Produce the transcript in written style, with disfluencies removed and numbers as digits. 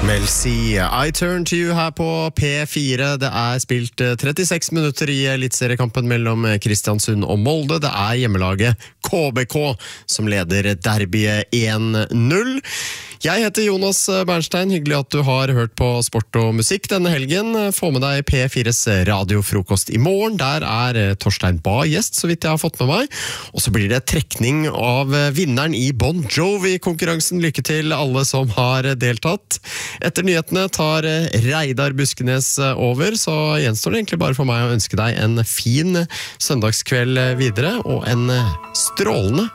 Mel C, I Turn to You her på P4. Det spilt 36 minutter i elitseriekampen mellom Kristiansund og Molde. Det hjemmelaget KBK som leder derbyet 1-0. Jeg heter Jonas Bernstein. Hyggelig at du har hørt på Sport og musikk denne helgen. Få med deg P4s radiofrokost i morgen. Der Torstein Bae gjest, så vidt jeg har fått med meg. Og så blir det trekning av vinneren i Bon Jovi-konkurransen. Lykke til alle som har deltatt. Etter nyhetene tar Reidar Buskenes over, så gjenstår det egentlig bare for meg å ønske deg en fin søndagskveld videre, og en strålende